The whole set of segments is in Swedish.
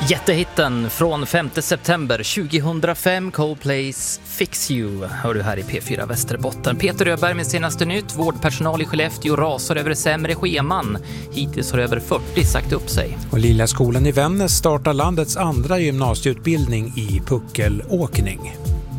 Jättehitten från 5 september 2005, Coldplays Fix You, hör du här i P4 Västerbotten. Peter Öberg med senaste nytt. Vårdpersonal i Skellefteå rasar över sämre scheman. Hittills har över 40 sagt upp sig. Och Lilla skolan i Vännäs startar landets andra gymnasieutbildning i puckelåkning.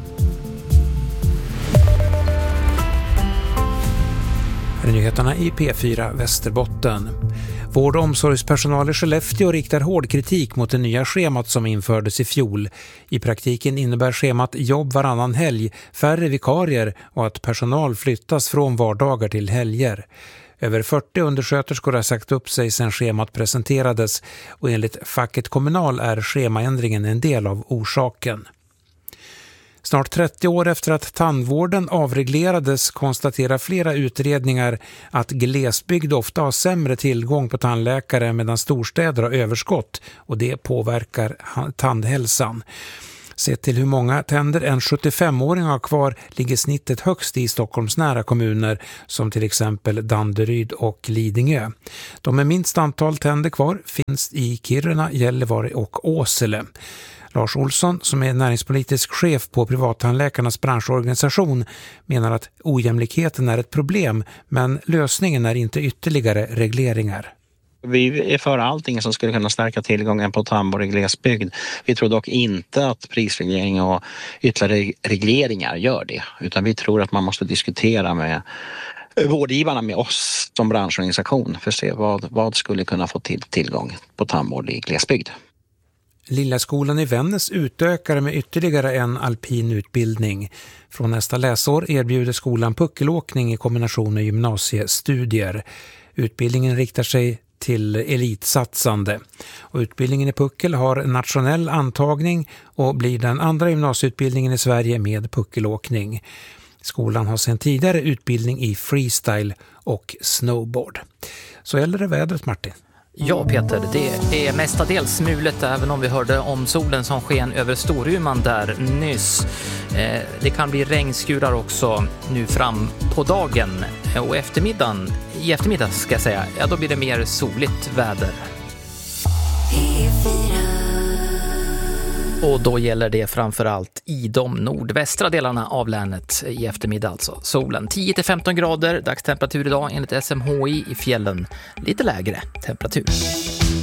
Här är nyheterna i P4 Västerbotten. Vård- och omsorgspersonal i Skellefteå riktar hård kritik mot det nya schemat som infördes i fjol. I praktiken innebär schemat jobb varannan helg, färre vikarier och att personal flyttas från vardagar till helger. Över 40 undersköterskor har sagt upp sig sedan schemat presenterades och enligt facket Kommunal är schemaändringen en del av orsaken. Snart 30 år efter att tandvården avreglerades konstaterar flera utredningar att glesbygd ofta har sämre tillgång på tandläkare medan storstäder har överskott och det påverkar tandhälsan. Sett till hur många tänder en 75-åring har kvar ligger snittet högst i Stockholmsnära kommuner som till exempel Danderyd och Lidingö. De med minst antal tänder kvar finns i Kiruna, Gällivare och Åsele. Lars Olsson, som är näringspolitisk chef på privattandläkarnas branschorganisation, menar att ojämlikheten är ett problem, men lösningen är inte ytterligare regleringar. Vi är för allting som skulle kunna stärka tillgången på tandvård i glesbygd. Vi tror dock inte att prisreglering och ytterligare regleringar gör det, utan vi tror att man måste diskutera med vårdgivarna, med oss som branschorganisation, för att se vad skulle kunna få tillgång på tandvård i glesbygd. Lilla skolan i Vännäs utökar med ytterligare en alpin utbildning. Från nästa läsår erbjuder skolan puckelåkning i kombination med gymnasiestudier. Utbildningen riktar sig till elitsatsande. Och utbildningen i puckel har nationell antagning och blir den andra gymnasieutbildningen i Sverige med puckelåkning. Skolan har sedan tidigare utbildning i freestyle och snowboard. Så gäller det vädret, Martin. Ja Peter, det är mestadels smulet även om vi hörde om solen som sken över Storuman där nyss. Det kan bli regnskurar också nu fram på dagen och i eftermiddag ska jag säga, ja då blir det mer soligt väder. Och då gäller det framförallt i de nordvästra delarna av länet i eftermiddag alltså. Solen 10-15 grader, dagstemperatur idag enligt SMHI, i fjällen lite lägre temperatur.